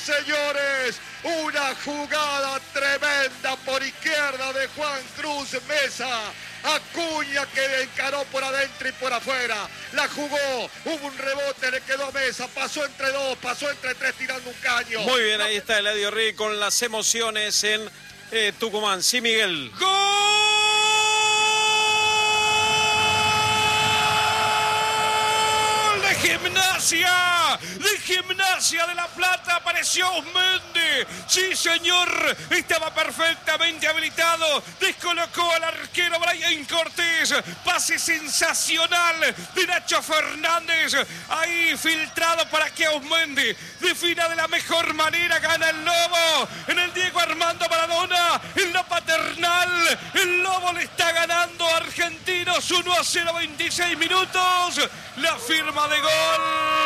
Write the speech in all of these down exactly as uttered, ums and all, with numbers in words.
señores. Una jugada tremenda por izquierda de Juan Cruz Mesa. Acuña que encaró por adentro y por afuera. La jugó, hubo un rebote, le quedó a Mesa. Pasó entre dos, pasó entre tres tirando un caño. Muy bien, ahí está Eladio Rey con las emociones en eh, Tucumán. Sí, Miguel. ¡Gol de Gimnasia! De Gimnasia de La Plata apareció Osmendi. Sí, señor. Estaba perfectamente habilitado. Descolocó al arquero Brian Cortés. Pase sensacional de Nacho Fernández. Ahí filtrado para que Osmendi defina de la mejor manera. Gana el Lobo en el Diego Armando Maradona. En la Paternal. El Lobo le está ganando a Argentinos uno a cero, veintiséis minutos. La firma de gol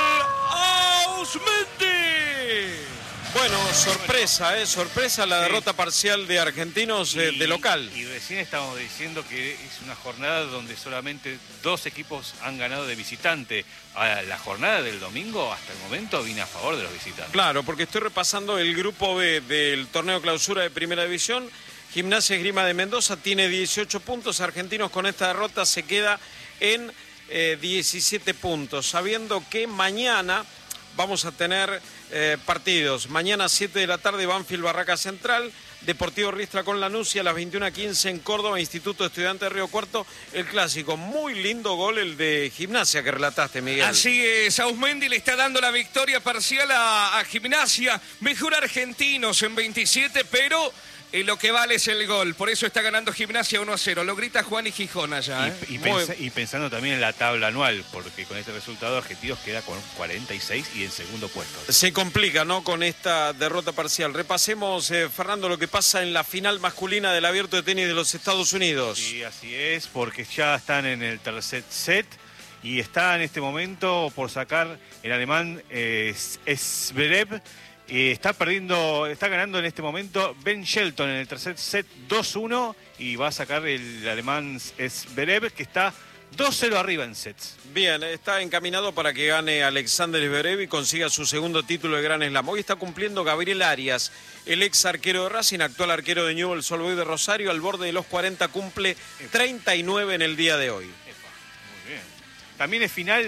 a Osmendi. Bueno, sorpresa, ¿eh? Sorpresa la derrota parcial de Argentinos eh, Y- de local. Y recién estábamos diciendo que es una jornada donde solamente dos equipos han ganado de visitante. A la jornada del domingo, hasta el momento, viene a favor de los visitantes. Claro, porque estoy repasando el grupo B del torneo clausura de Primera División. Gimnasia Esgrima de Mendoza tiene dieciocho puntos. Argentinos con esta derrota se queda en eh, diecisiete puntos. Sabiendo que mañana vamos a tener eh, partidos. Mañana a siete de la tarde, Banfield Barraca Central. Deportivo Riestra con Lanús y a las veintiuna quince en Córdoba, Instituto Estudiante de Río Cuarto, el clásico. Muy lindo gol el de Gimnasia que relataste, Miguel. Así es, Ausmendi le está dando la victoria parcial a, a Gimnasia. Mejor Argentinos en veintisiete, pero eh, lo que vale es el gol. Por eso está ganando Gimnasia uno a cero. Lo grita Juan y Gijón allá. ¿eh? Y, y, Muy- pensa- y pensando también en la tabla anual, porque con este resultado Argentinos queda con cuarenta y seis y en segundo puesto. Se complica, ¿no?, con esta derrota parcial. Repasemos, eh, Fernando, lo que pasa en la final masculina del Abierto de Tenis de los Estados Unidos. Sí, así es, porque ya están en el tercer set y está en este momento por sacar el alemán eh, Zverev. Eh, está perdiendo, está ganando en este momento Ben Shelton en el tercer set dos uno y va a sacar el alemán Zverev, que está dos cero arriba en sets. Bien, está encaminado para que gane Alexander Zverev y consiga su segundo título de Gran Slam. Hoy está cumpliendo Gabriel Arias, el ex arquero de Racing, actual arquero de Newell's Old Boys de Rosario, al borde de los cuarenta, cumple treinta y nueve en el día de hoy. Epa, muy bien. También es final